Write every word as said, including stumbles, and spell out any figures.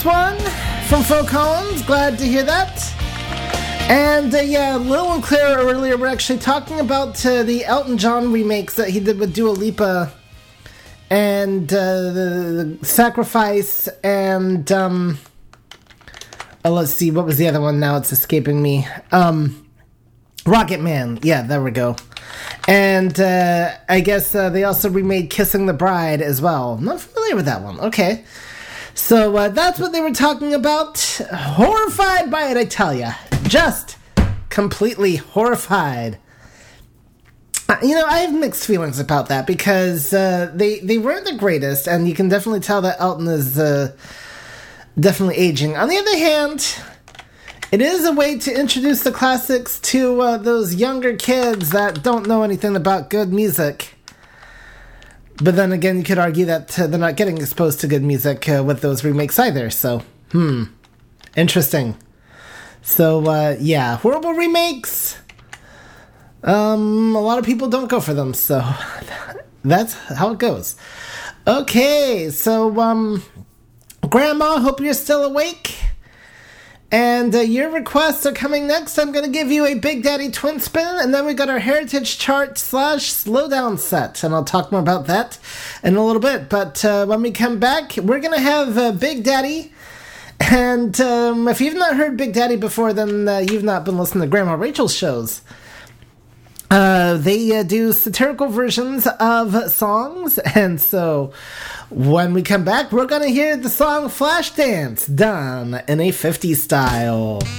one from Phil Collins. Glad to hear that. And uh, yeah, Lil and Claire earlier were actually talking about uh, the Elton John remakes that he did with Dua Lipa and uh, the, the Sacrifice and um, oh, let's see, what was the other one? Now it's escaping me. Um, Rocket Man. Yeah, there we go. And uh, I guess uh, they also remade Kissing the Bride as well. I'm not familiar with that one. Okay. So uh, that's what they were talking about. Horrified by it, I tell ya. Just completely horrified. Uh, you know, I have mixed feelings about that because uh, they, they weren't the greatest, and you can definitely tell that Elton is uh, definitely aging. On the other hand, it is a way to introduce the classics to uh, those younger kids that don't know anything about good music. But then again, you could argue that uh, they're not getting exposed to good music uh, with those remakes either. So, hmm. Interesting. So, uh, yeah. Horrible remakes. Um, a lot of people don't go for them. So, that's how it goes. Okay. So, um, Grandma, hope you're still awake. And uh, your requests are coming next. I'm going to give you a Big Daddy Twin Spin, and then we got our Heritage Chart slash Slowdown set, and I'll talk more about that in a little bit. But uh, when we come back, we're going to have uh, Big Daddy, and um, if you've not heard Big Daddy before, then uh, you've not been listening to Grandma Rachel's shows. Uh, they uh, do satirical versions of songs, and so when we come back, we're going to hear the song Flashdance done in a fifties style.